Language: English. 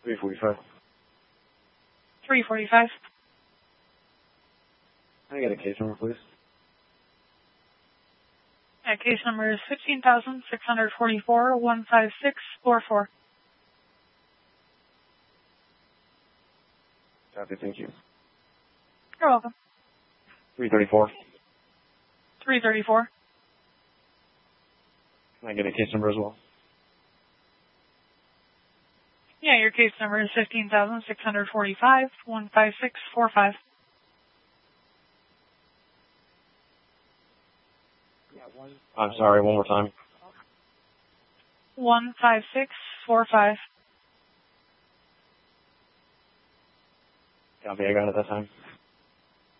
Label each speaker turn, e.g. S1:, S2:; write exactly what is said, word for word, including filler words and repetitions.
S1: three forty-five.
S2: three forty-five.
S1: Can I get a case number, please?
S2: Yeah, case number is fifteen thousand six hundred forty-four, one five six four four.
S1: Copy, thank you.
S2: You're welcome.
S1: three thirty-four.
S2: three thirty-four.
S1: Can I get a case number as well?
S2: Yeah, your case number is fifteen thousand six hundred forty-five, one five six four five.
S1: I'm sorry, one more time.
S2: one five six four five.
S1: Copy, I got it that time.